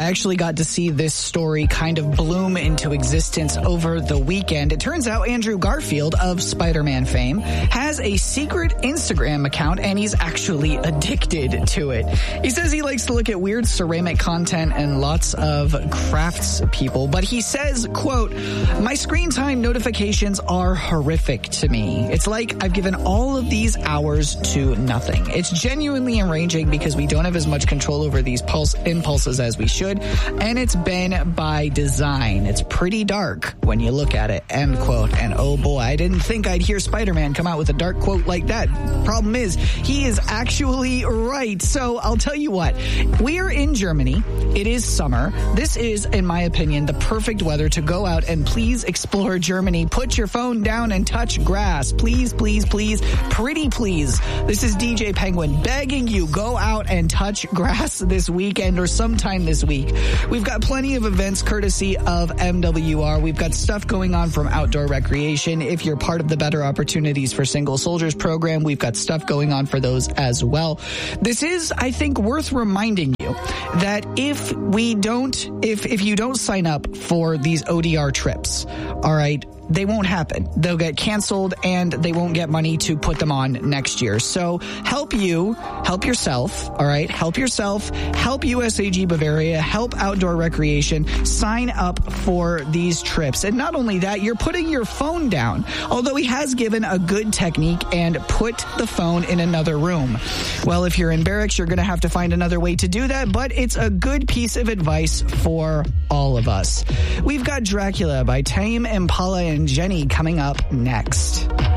I actually got to see this story kind of bloom into existence over the weekend. It turns out Andrew Garfield of Spider-Man fame has a secret Instagram account, and he's actually addicted to it. He says he likes to look at weird ceramic content and lots of crafts people, but he says, quote, "My screen time notifications are horrific to me. It's like I've given all of these hours to nothing. It's genuinely enraging because we don't have as much control over these impulses as we should, and it's been by design. It's pretty dark when you look at it," end quote. And oh boy, I didn't think I'd hear Spider-Man come out with a dark quote like that. Problem is, he is actually right. So I'll tell you what, we're in Germany. It is summer. This is, in my opinion, the perfect weather to go out and please explore Germany. Put your phone down and touch grass. Please, please, please, pretty please. This is DJ Penguin begging you, go out and touch grass this weekend or sometime this week. We've got plenty of events courtesy of MWR. We've got stuff going on from Outdoor Recreation. If you're part of the Better Opportunities for Single Soldiers program, we've got stuff going on for those as well. This is, I think, worth reminding you that if you don't sign up for these ODR trips, all right, they won't happen. They'll get canceled and they won't get money to put them on next year. So help yourself, all right? Help yourself, help USAG Bavaria, help Outdoor Recreation, sign up for these trips. And not only that, you're putting your phone down, although he has given a good technique and put the phone in another room. Well, if you're in barracks, you're going to have to find another way to do that, but it's a good piece of advice for all of us. We've got Dracula by Tame Impala and Jenny coming up next.